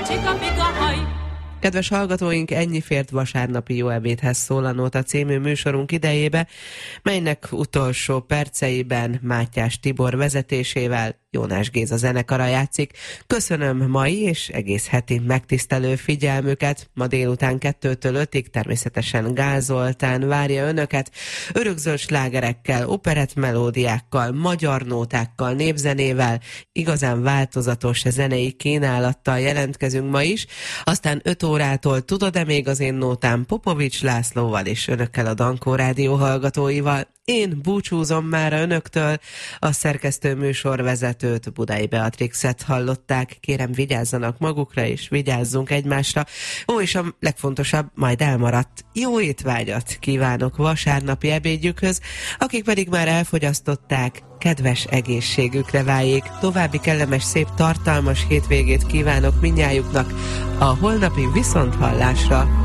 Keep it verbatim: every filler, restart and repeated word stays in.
Kedves hallgatóink, ennyi fért vasárnapi Jó ebédhez szól a Nóta című műsorunk idejébe, melynek utolsó perceiben Mátyás Tibor vezetésével Jónás Géza zenekara játszik. Köszönöm mai és egész heti megtisztelő figyelmüket. Ma délután kettőtől ötig természetesen Gál Zoltán várja önöket. Örökzöld slágerekkel, operett melódiákkal, magyar nótákkal, népzenével, igazán változatos zenei kínálattal jelentkezünk ma is. Aztán öt órától Tudod-e még az én nótám Popovics Lászlóval és önökkel a Dankó Rádió hallgatóival. Én búcsúzom már önöktől, a szerkesztő műsorvezetőt, Budai Beatrixet hallották. Kérem, vigyázzanak magukra, és vigyázzunk egymásra. Ó, és a legfontosabb, majd elmaradt jó étvágyat kívánok vasárnapi ebédjükhöz, akik pedig már elfogyasztották, kedves egészségükre váljék. További kellemes, szép, tartalmas hétvégét kívánok mindnyájuknak. A holnapi viszonthallásra.